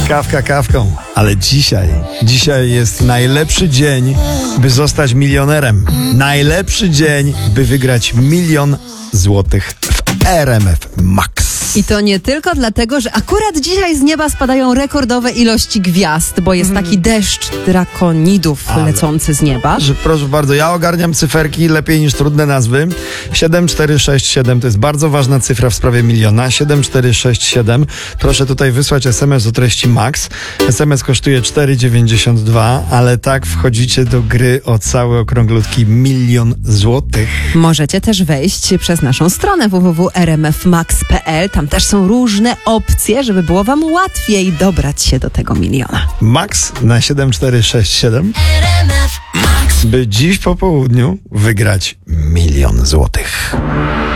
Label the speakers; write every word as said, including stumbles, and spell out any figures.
Speaker 1: Kawka kawką, ale dzisiaj, dzisiaj jest najlepszy dzień, by zostać milionerem. Najlepszy dzień, by wygrać milion złotych w R M F Max.
Speaker 2: I to nie tylko dlatego, że akurat dzisiaj z nieba spadają rekordowe ilości gwiazd, bo jest taki deszcz drakonidów
Speaker 1: Ale-
Speaker 2: lecący z nieba.
Speaker 1: Że, proszę bardzo, ja ogarniam cyferki lepiej niż trudne nazwy. siedem cztery sześć siedem to jest bardzo ważna cyfra w sprawie miliona. siedem cztery sześć siedem. Proszę tutaj wysłać es em es o treści Max. es em es kosztuje cztery dziewięćdziesiąt dwa, ale tak wchodzicie do gry o cały okrąglutki milion złotych.
Speaker 2: Możecie też wejść przez naszą stronę w w w kropka r m f max kropka p l. Tam też są różne opcje, żeby było wam łatwiej dobrać się do tego miliona.
Speaker 1: Max na siedem cztery sześć siedem, by dziś po południu wygrać milion złotych.